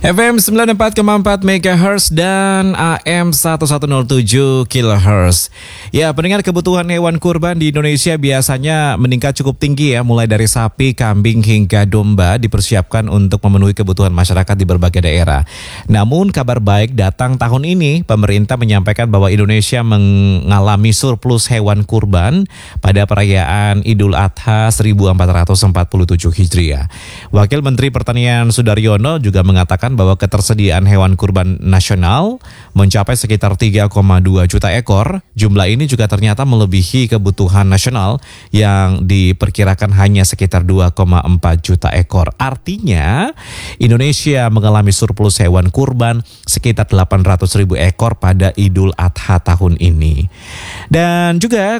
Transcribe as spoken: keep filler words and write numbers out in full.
F M sembilan puluh empat koma empat megahertz dan A M seribu seratus tujuh kilohertz. Ya, pendengar, kebutuhan hewan kurban di Indonesia biasanya meningkat cukup tinggi ya, mulai dari sapi, kambing hingga domba dipersiapkan untuk memenuhi kebutuhan masyarakat di berbagai daerah. Namun kabar baik datang tahun ini, pemerintah menyampaikan bahwa Indonesia mengalami surplus hewan kurban pada perayaan Idul Adha seribu empat ratus empat puluh tujuh Hijriah. Wakil Menteri Pertanian Sudaryono juga mengatakan bahwa ketersediaan hewan kurban nasional mencapai sekitar tiga koma dua juta ekor. Jumlah ini juga ternyata melebihi kebutuhan nasional yang diperkirakan hanya sekitar dua koma empat juta ekor. Artinya Indonesia mengalami surplus hewan kurban sekitar delapan ratus ribu ekor pada Idul Adha tahun ini. Dan juga